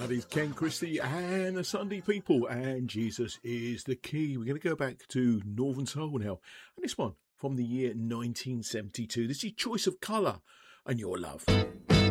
That is Ken Christie and the Sunday People, and Jesus is the Key. We're going to go back to Northern Soul now, and this one from the year 1972. This is Choice of Colour and Your Love.